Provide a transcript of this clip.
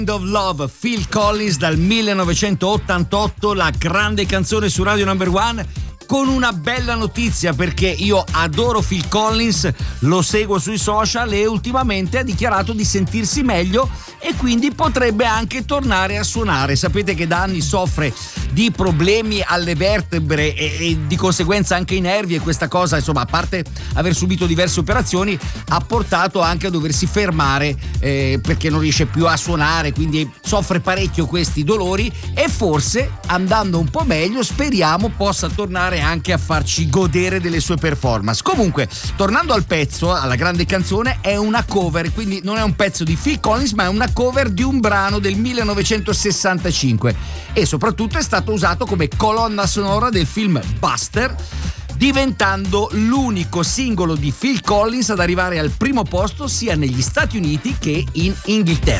of Love, Phil Collins dal 1988, la grande canzone su Radio Number One, con una bella notizia, perché io adoro Phil Collins, lo seguo sui social e ultimamente ha dichiarato di sentirsi meglio e quindi potrebbe anche tornare a suonare. Sapete che da anni soffre di problemi alle vertebre e di conseguenza anche ai nervi, e questa cosa, insomma, a parte aver subito diverse operazioni, ha portato anche a doversi fermare perché non riesce più a suonare, quindi soffre parecchio questi dolori, e forse andando un po' meglio speriamo possa tornare anche a farci godere delle sue performance. Comunque, tornando al pezzo, alla grande canzone, è una cover, quindi non è un pezzo di Phil Collins ma è una cover di un brano del 1965 e soprattutto è stato usato come colonna sonora del film Buster, diventando l'unico singolo di Phil Collins ad arrivare al primo posto sia negli Stati Uniti che in Inghilterra.